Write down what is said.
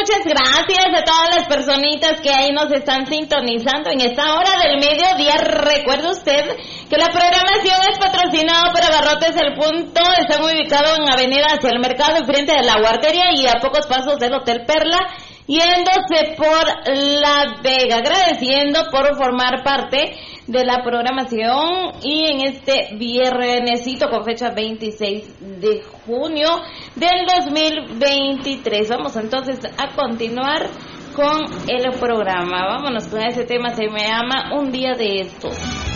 muchas gracias a todas las personitas que ahí nos están sintonizando en esta hora del mediodía. Recuerde usted que la programación es patrocinada por Abarrotes El Punto. Están ubicados en Avenida Hacia el Mercado, enfrente de la Guardería y a pocos pasos del Hotel Perla, yéndose por La Vega. Agradeciendo por formar parte de la programación y en este viernesito con fecha 26 de junio del 2023. Vamos entonces a continuar con el programa. Vámonos con ese tema, Se me ama un día de estos.